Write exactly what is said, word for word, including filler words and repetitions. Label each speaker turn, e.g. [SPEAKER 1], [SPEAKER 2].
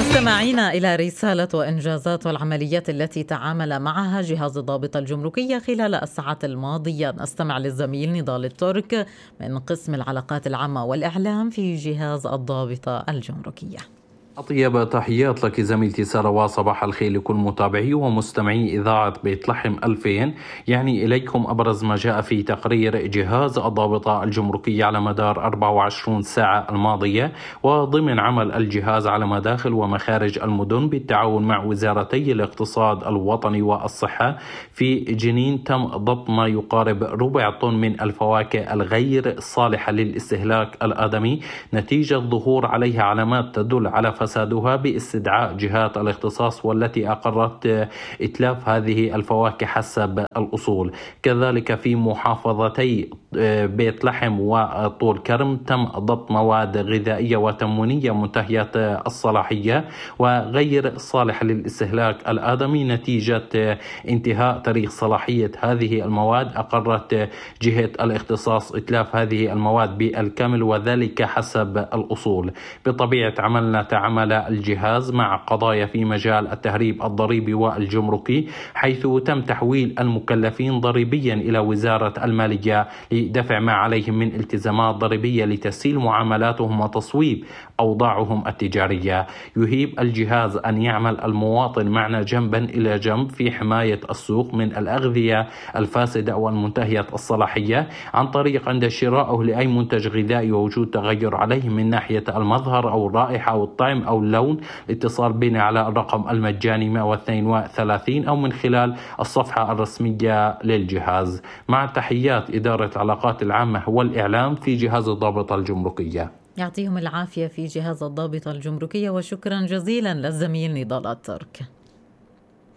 [SPEAKER 1] مستمعينا إلى رسالة وإنجازات والعمليات التي تعامل معها جهاز الضابطة الجمركية خلال الساعات الماضية، نستمع للزميل نضال الترك من قسم العلاقات العامة والإعلام في جهاز الضابطة الجمركية.
[SPEAKER 2] أطيب تحيات لك زميلتي سارة، وصباح الخير لكل متابعي ومستمعي إذاعة بيت لحم ألفين. يعني إليكم أبرز ما جاء في تقرير جهاز الضابطة الجمركية على مدار أربع وعشرين ساعة الماضية، وضمن عمل الجهاز على مداخل ومخارج المدن بالتعاون مع وزارتي الاقتصاد الوطني والصحة. في جنين تم ضبط ما يقارب ربع طن من الفواكه الغير صالحة للاستهلاك الآدمي نتيجة ظهور عليها علامات تدل على فسادها، باستدعاء جهات الاختصاص والتي أقرت إتلاف هذه الفواكه حسب الأصول. كذلك في محافظتي بيت لحم وطول كرم تم ضبط مواد غذائية وتموينية منتهية الصلاحية وغير صالحة للاستهلاك الآدمي نتيجة انتهاء تاريخ صلاحية هذه المواد. أقرت جهة الاختصاص إتلاف هذه المواد بالكامل وذلك حسب الأصول. بطبيعة عملنا تعامل الجهاز مع قضايا في مجال التهريب الضريبي والجمركي، حيث تم تحويل المكلفين ضريبيا إلى وزارة المالية لدفع ما عليهم من التزامات ضريبية لتسهيل معاملاتهم وتصويب أوضاعهم التجارية. يهيب الجهاز أن يعمل المواطن معنا جنبا إلى جنب في حماية السوق من الأغذية الفاسدة والمنتهية الصلاحية، عن طريق عند شرائه لأي منتج غذائي ووجود تغير عليه من ناحية المظهر أو الرائحة أو الطعم أو اللون. الاتصال بنا على الرقم المجاني مئة واثنين وثلاثين أو من خلال الصفحة الرسمية للجهاز. مع تحيات إدارة العلاقات العامة والإعلام في جهاز الضابطة الجمركية.
[SPEAKER 1] يعطيهم العافية في جهاز الضابطة الجمركية، وشكرا جزيلا للزميل نضال الترك.